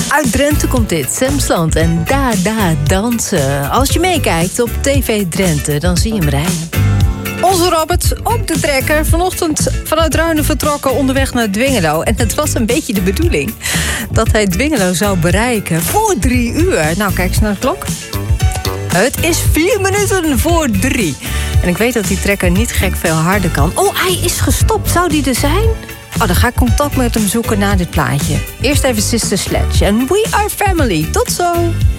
Uit Drenthe komt dit, Sam Slant en Da dansen. Als je meekijkt op TV Drenthe, dan zie je hem rijden. Onze Robert, ook de trekker, vanochtend vanuit Ruinen vertrokken onderweg naar Dwingelo. En het was een beetje de bedoeling dat hij Dwingelo zou bereiken voor 3 uur. Nou, kijk eens naar de klok. Het is 4 minuten voor 3. En ik weet dat die trekker niet gek veel harder kan. Oh, hij is gestopt. Zou die er zijn? Oh, dan ga ik contact met hem zoeken na dit plaatje. Eerst even Sister Sledge en We Are Family. Tot zo!